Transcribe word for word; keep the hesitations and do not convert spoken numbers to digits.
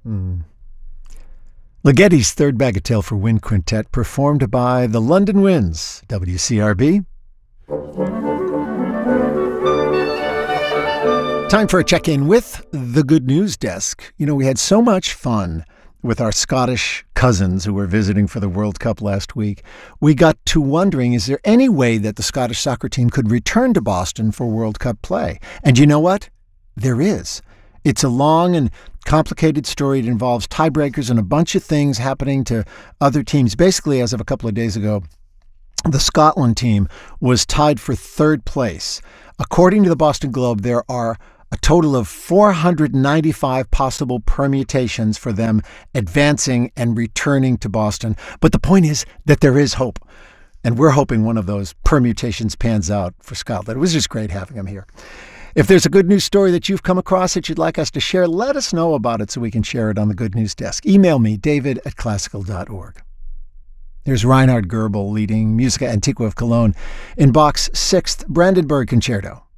Mm. Ligeti's Third Bagatelle for Wind Quintet, performed by the London Winds, W C R B. Time for a check-in with the Good News Desk. You know, we had so much fun with our Scottish cousins who were visiting for the World Cup last week. We got to wondering, is there any way that the Scottish soccer team could return to Boston for World Cup play? And you know what? There is. It's a long and complicated story. It involves tiebreakers and a bunch of things happening to other teams. Basically, as of a couple of days ago, the Scotland team was tied for third place. According to the Boston Globe, there are a total of four hundred ninety-five possible permutations for them advancing and returning to Boston. But the point is that there is hope. And we're hoping one of those permutations pans out for Scotland. It was just great having them here. If there's a good news story that you've come across that you'd like us to share, let us know about it so we can share it on the Good News Desk. Email me, david at classical dot org. There's Reinhard Goebel leading Musica Antiqua of Cologne in Bach's Sixth Brandenburg Concerto.